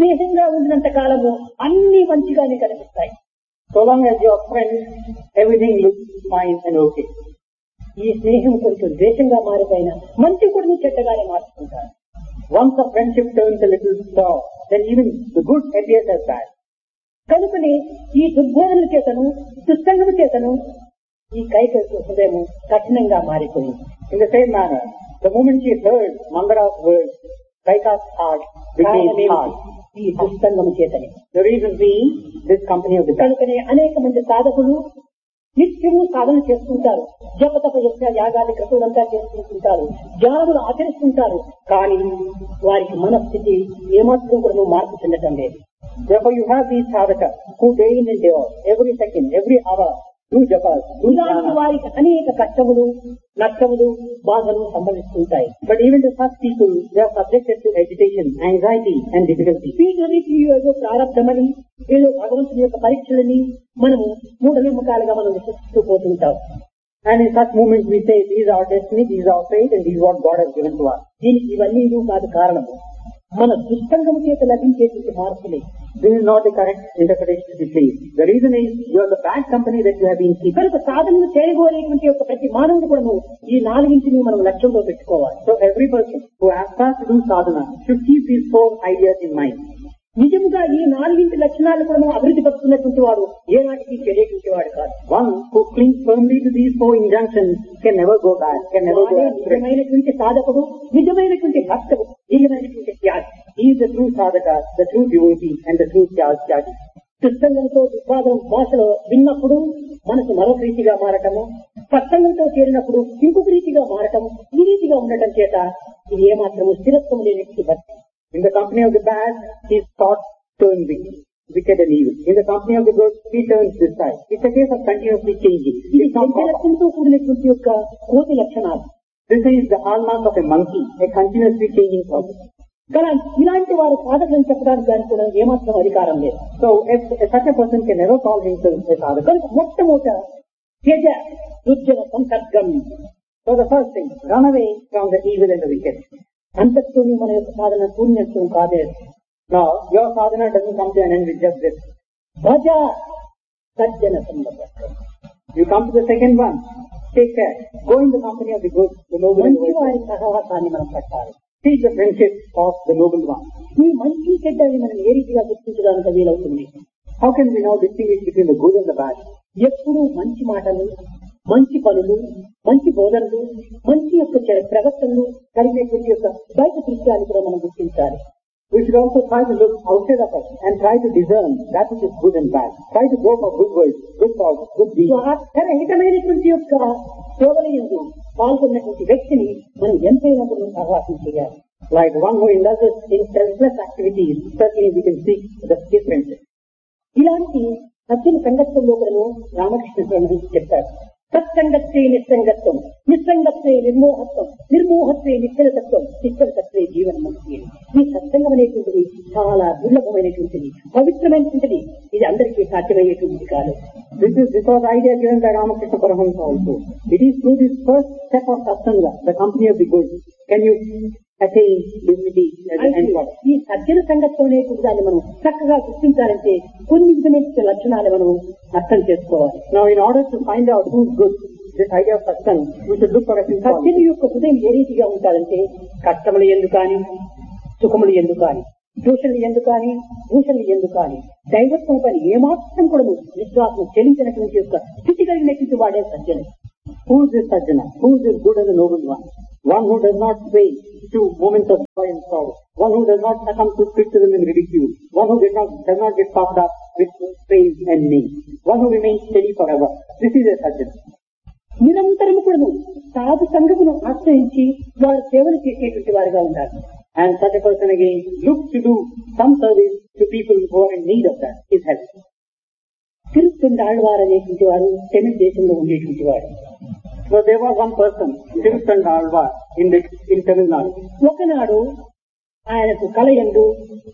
స్నేహంగా ఉన్నంత కాలము అన్ని మంచిగానే కనిపిస్తాయి. So long as you are friends, everything looks fine and okay. ఈ స్నేహం కొంచెం ద్వేషంగా మారిపోయినా మంచి కూడా చెడ్డగానే మార్చుకుంటారు. Once a friendship turns a little sour, then even the good appears as bad. కనుకనే ఈ దుర్బోధన చేతను దుస్సంగము చేతను ఈ కైకేయి హృదయం కఠినంగా మారిపోయింది. In the same manner, the moment she heard Mangala's words, Kaika's heart became hard. ఈ దుస్సంగము చేతని. The reason being this company of the bad. కనుకనే అనేక మంది సాధకులు నిత్యము సాధన చేసుకుంటారు, జపతప యజ్ఞ యాగాది క్రతువులంతా చేసుకుంటుంటారు, ధ్యానములు ఆచరిస్తుంటారు. కానీ వారికి మనస్థితి ఏమాత్రం కూడా మార్పు చెందటం లేదు. Therefore you have these sadhakas who day in and day out, every second, every hour, do japas, do ఇలాంటి dhyana. వారికి అనేక కష్టములు నష్టములు బాధలు సంభవిస్తుంటాయి. But even to such people, they are subjected to agitation, anxiety and difficulty. వీటన్నిటి ఏదో ప్రారంభమని ఏదో భగవంతుని యొక్క పరీక్షలని మనము మూఢనమ్మకాలుగా మనం విశ్వసిస్తూ పోతుంటాం. And in such moments we say, these are our destiny, these are our fate, and these are what God has given to us. దీనికి ఇవన్నీ కాదు కారణము, మన దుస్సంగము చేత లభించేటువంటి మార్పులే. This is not the correct interpretation to be pleased. The reason is, you are the bad company that you have been keeping. కనుక సాధనలు చేయబోయేటువంటి యొక్క ప్రతి మానవుడు కూడా ఈ నాలుగింటిని మనం లక్ష్యంలో పెట్టుకోవాలి. So every person who aspires to do sadhana should keep these 4 ideas in mind. నిజముగా ఈ నాలుగింటి లక్షణాలు కూడా అభివృద్ధి పరుస్తున్నటువంటి వాడు ఏనాటికి చెడేటువంటి వాడు కాదు. One who clings firmly to these 4 injunctions can never go bad, can never go astray. నిజమైనటువంటి సాధకుడు, నిజమైనటువంటి భక్తుడు, నిజమైనటువంటి త్యాగి. He is the true sadhaka, the true devotee, and the true tyagi. దుస్సంగంతో దుర్వాదం భాషలో విన్నప్పుడు మనసు మరొక రీతిగా మారటము, సత్సంగంతో చేరినప్పుడు ఇంకొక రీతిగా మారటము, ఈ రీతిగా ఉండటం చేత ఇది ఏమాత్రము స్థిరత్వం లేని భక్తి. In the company of the bad, his thoughts turn wicked and evil. In the company of the good, he turns this side. It's a case of continuously changing. ఇది లక్ష్యంతో కూడినటువంటి యొక్క కోటి లక్షణాలు. This is the hallmark of a monkey, a continuously changing process. కానీ ఇలాంటి వారు సాధకులను చెప్పడానికి దానికి కూడా ఏమాత్రం అధికారం లేదు. So such a person can never call himself a sadhaka. కనుక మొట్టమొదట త్యజ దుర్జన సంసర్గం. So the first thing, run away from the evil and the wicked. అంతటితోనే మన యొక్క సాధన పూర్ణత్వం కాలేదు. Now, your sadhana doesn't come to an end with just this. భజ సజ్జన సంసర్గం. You come to the second one. Take care. Go in the company of the good, the noble and the మంచి wise. వారి సహవాసాన్ని మనం పట్టాలి. Seek the friendship of the noble one. ఈ మంచి చెడ్డని మనం ఏ రీతిగా గుర్తించడానికి వీలవుతుంది? How can we now distinguish between the good and the bad? ఎప్పుడూ మంచి మాటలు, మంచి పనులు, మంచి బోధనలు, మంచి యొక్క ప్రవర్తనలు కలిగినటువంటి యొక్క బయట దృశ్యాన్ని కూడా మనం గుర్తించాలి. We should also try to look outside of us and try to discern that which is good and bad. Try to go for good words, good thoughts, good deeds. స్వార్థరహితమైనటువంటి యొక్క సేవలందు పాల్గొన్నటువంటి వ్యక్తిని మనం ఎంతైనా కూడా సహవాసం చేయాలి. Like one who indulges in selfless activities, certainly we can seek the difference. ఇలాంటి సజ్జన సంగత్వంలో కూడా రామకృష్ణ స్వామి చెప్పారు. సత్సంగత్వే నిస్సంగత్వం, నిస్సంగత్వే నిర్మోహత్వం, నిర్మోహత్వే నిశ్చలతత్వం, నిశ్చలతత్వే జీవన్ముక్తి. ఈ సత్సంగం అనేటువంటిది చాలా దుర్లభమైనటువంటిది, పవిత్రమైనటువంటిది. ఇది అందరికీ సాధ్యమయ్యేటువంటిది కాదు. This was the idea given by Ramakrishna Paramahamsa also. It is through this first step of satsanga, the company of the good, can you attain dignity at the end of it. ఈ సజ్జన సంగత్వం అనేటువంటి దాన్ని మనం చక్కగా గుర్తించాలంటే కొన్ని విధమైన లక్షణాలు మనం అర్థం చేసుకోవాలి. Now, in order to find out who's good, this idea of satsang, we should look for a few సజ్జన qualities. యొక్క హృదయం ఏ రీతిగా ఉంటారంటే కష్టములు ఎందుకు కానీ, సుఖములు ఎందుకు కానీ, దోషులు ఎందుకు కానీ, భూషణలు ఎందుకు కానీ, దైవత్వం పని ఏమాత్రం కూడా విశ్వాసం చెల్లించినటువంటి యొక్క స్థితి కలిగినటువంటి వాడే సజ్జన. Who is this sajjana? Who is this good and the noble one? One who does not sway to moments of joy and sorrow. One who does not succumb to criticism and ridicule. One who does not get puffed up with praise and name. One who remains steady forever. This is a sajjana. నిరంతరము కూడా సాధు సంఘమును ఆశ్రయించి వారు సేవలు చేసేటువంటి వారిగా ఉండాలి. And such a person again looks to do some service to people who are in need of that, his help. తిరుత్తండాళ్వారు అనేటువంటి వారు తమిళ దేశంలో ఉండేటువంటి వాడు. So there was one person, Tiruthandalvar, in Tamil Nadu. ఒకనాడు ఆయనకు కలయందు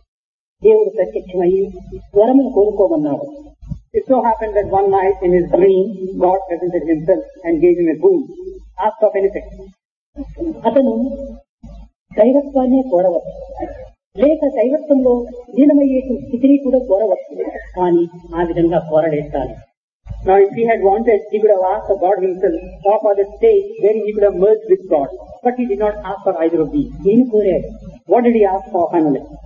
దేవుడు ప్రత్యక్షమయ్యి వరమును కోరుకోమన్నాడు. It so happened that one night in his dream, God presented himself and gave him a boon. Asked of anything. అతను దైవత్వాన్ని కోరవచ్చు. లేక దైవత్వంలో లీనమయ్యేటువంటి స్థితిని కూడా కోరవచ్చు. కానీ ఆ విధంగా కోరలేస్తాను. Now, if he had wanted, he could have asked for God himself, or for the state wherein he could have merged with God. But he did not ask for either of these. ఏమి కోరాడు? What did he ask for finally?